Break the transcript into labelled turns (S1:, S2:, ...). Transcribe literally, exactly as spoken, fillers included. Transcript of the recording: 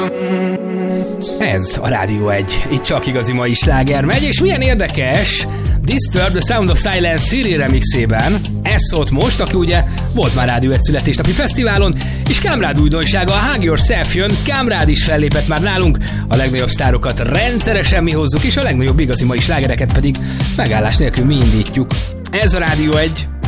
S1: Ez a Rádió egy, itt csak igazi mai sláger megy, és milyen érdekes, Disturbed The Sound of Silence Siri remixében, ez szólt most, aki ugye volt már Rádió egy születésnapi fesztiválon, és Kámrád újdonsága, a Hug Yourself jön, Kámrád is fellépett már nálunk, a legnagyobb sztárokat rendszeresen mi hozzuk, és a legnagyobb igazi mai slágereket pedig megállás nélkül mi indítjuk. Ez a Rádió egy.